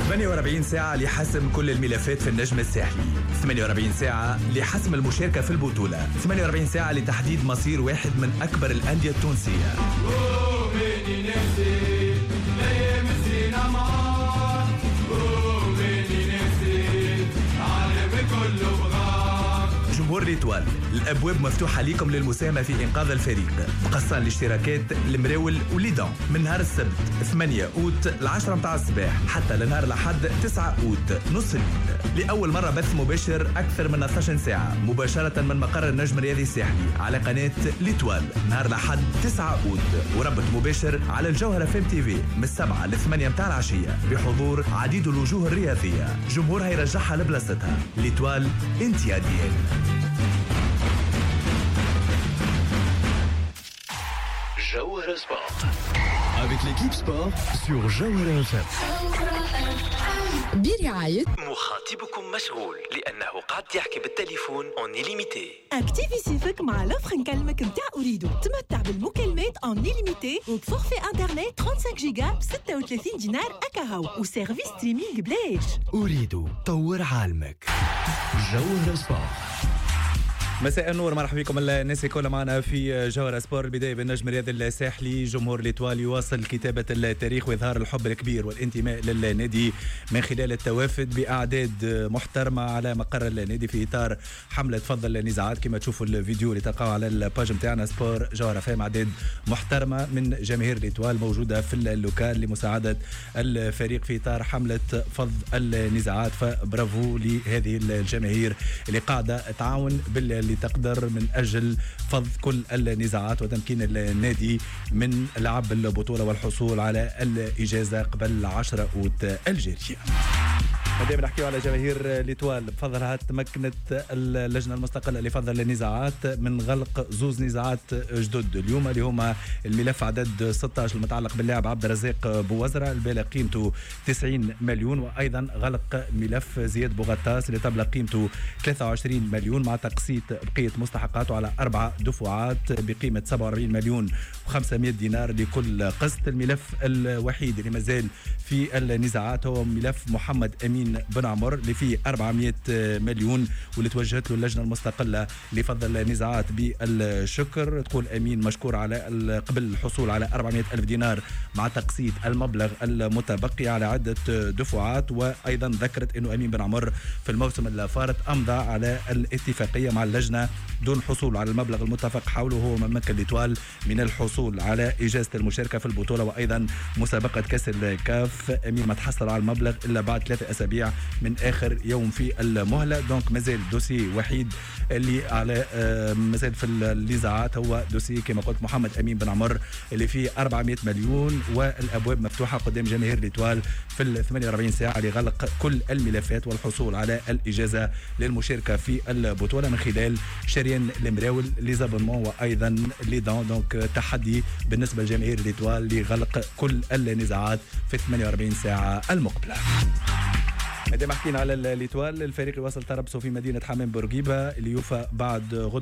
48 ساعة لحسم كل الملفات في النجم الساحلي، 48 ساعة لحسم المشاركة في البطولة، 48 ساعة لتحديد مصير واحد من أكبر الأندية التونسية. جمهور ليتوال، الأبواب مفتوحة لكم للمساهمة في إنقاذ الفريق بقصان الاشتراكات المراول وليدان من نهار السبت 8 أوت ل10 متاع الصباح حتى لنهار الأحد 9 أوت نص الليل. لأول مرة بث مباشر أكثر من 12 ساعة مباشرة من مقر النجم الرياضي الساحلي على قناة ليتوال نهار الأحد 9 أوت، وربط مباشر على الجوهرة فيم تي في من 7 ل 8 متاع العشية بحضور عديد الوجوه الرياضية. جمهورها يرجعها لبلاصتها. ليتوال انت يا ديال. Jawhara Sport. Avec l'équipe sport sur Jawhara FM. برعاية مخاطبكم مشغول لأنه قاعد يحكي بالتليفون اون إليميتي. اكتيفي سيفك مع لوفر نكلمك متاع أريدو. تمتع بالمكالمات اون إليميتي وبفورفي انترنت 35 جيجا ب 36 دينار أكاهو وسيرفيس ستريمينغ بلاش. أريدو طور عالمك. جوهرة سبورت. مساء النور، مرحبا بكم الناس الكل معنا في جوهرة سبور. البداية بالنجم الرياضي الساحلي. جمهور ليتوال يواصل كتابة التاريخ وإظهار الحب الكبير والانتماء للنادي من خلال التوافد بأعداد محترمة على مقر النادي في إطار حملة فضل النزاعات. كما تشوفوا الفيديو اللي تلقاو على الباج متاعنا سبور جوهرة فهم، أعداد محترمة من جماهير ليتوال موجودة في اللوكال لمساعدة الفريق في إطار حملة فض النزاعات. فبرافو لهذه الجماهير اللي قاعدة تعاون اللي تقدر من أجل فض كل النزاعات وتمكين النادي من لعب البطولة والحصول على الإجازة قبل 10 أوت الجارية. دائما نحكيو على جماهير ليتوال بفضلها تمكنت اللجنه المستقله لفضل النزاعات من غلق زوز نزاعات جدد اليوم اللي هما الملف عدد 16 المتعلق باللاعب عبد الرزاق بوزرة البالغ قيمته 90 مليون، وايضا غلق ملف زياد بوغطاس اللي تبلغ قيمته 23 مليون مع تقسيط بقيه مستحقاته على 4 دفعات بقيمه 47 مليون و500 دينار لكل قسط. الملف الوحيد اللي مازال في النزاعات هو ملف محمد امين بن عمر اللي فيه 400 مليون واللي توجهت له اللجنه المستقله لفضل النزاعات بالشكر. تقول امين مشكور على قبل الحصول على 400 الف دينار مع تقسيط المبلغ المتبقي على عده دفعات، وايضا ذكرت انه امين بن عمر في الموسم الفارط امضى على الاتفاقيه مع اللجنه دون حصول على المبلغ المتفق حوله، هو ما مكن ليتوال من الحصول على اجازه المشاركه في البطوله وايضا مسابقه كاس الكاف. امين ما تحصل على المبلغ الا بعد 3 أسابيع من آخر يوم في المهلة. دونك مازال دوسي وحيد اللي على مازال في النزاعات هو دوسي كما قلت محمد أمين بن عمر اللي فيه 400 مليون، والأبواب مفتوحة قدام جماهير ليتوال في 48 ساعة لغلق كل الملفات والحصول على الإجازة للمشاركة في البطولة من خلال شريان المراول ليزابونمون وأيضا ليدان. دونك تحدي بالنسبة لجماهير ليتوال لغلق كل النزاعات في 48 ساعة المقبلة. دائما حكينا على ليتوال، الفريق يواصل تربصه في مدينة حمام بورقيبة اللي يوفى بعد غد